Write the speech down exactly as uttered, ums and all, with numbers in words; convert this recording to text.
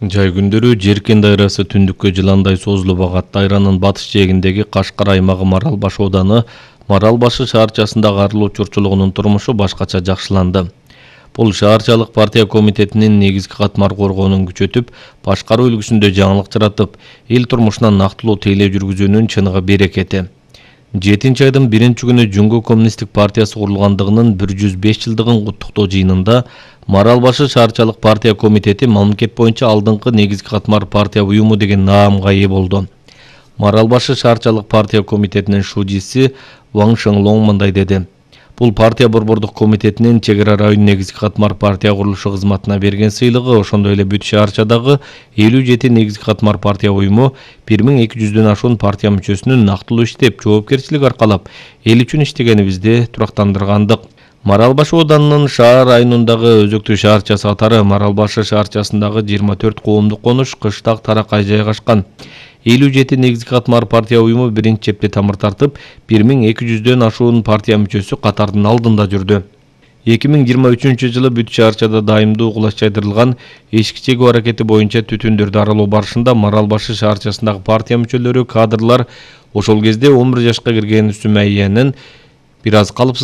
Жай күндөрү Жеркен дайрасы түндүккө жыландай созулуп агат. Дайранын батыш жээгиндеги Кашкар аймагы Маралбаш ооданы Маралбашы шаарчасындагы арылуу чурчулугунун турмушу башкача жакшыланды. Бул шаарчалык партия комитетинин негизги катмар коргоонун күчөтүп, башкаруу үлгүсүндө жаңылык жаратып, эл турмушуна нактылуу тейлөө жүргүзүүнүн чыныгы берекети. жетинчи айдын биринчи күнү Жумгу коммунисттик партиясы курулгандыгынын бир жүз беш жылдыгын куттуктоо жыйынында Маралбашы шаарчалык партия комитети мамлекет боюнча алдыңкы негизги катмар партия уюму деген наамга ээ болду. Маралбашы шаарчалык партия комитетинин шужиси Ваң Шыңлоң мындай деди: Бул партия борбордук комитетинин чек ара район негизги катмар партия курулушу кызматына берген сыйлыгы, ошондой эле бүт шаарчадагы элүү жети негизги катмар партия уюму бир миң эки жүздөн ашуун партия мүчөсүнүн нактылуу иштеп, жоопкерчилик аркалап, эл үчүн иштегенибизди турактандыргандык. Маралбаш ооданынын шаар районундагы өзөктүү шаарчасы катары Маралбашы шаарчасындагы жыйырма төрт коомдук конуш кыштак таракай жайгашкан. элүү жети негизги катмар партия уюму биринчи чепте тамыр тартып, бир миң эки жүздөн ашуун партия мүчөсү катардын алдында жүрдү. эки миң жыйырма үчүнчү жылы бүт шаарчада дайымдуу кулач жайдырылган эшик чегүү аракети боюнча түтүндөрдү аралоо барышында Маралбашы шаарчасындагы партия мүчөлөрү, кадрлар ошол кезде он бир жашка кирген Сүмайянын бир аз калыпсыз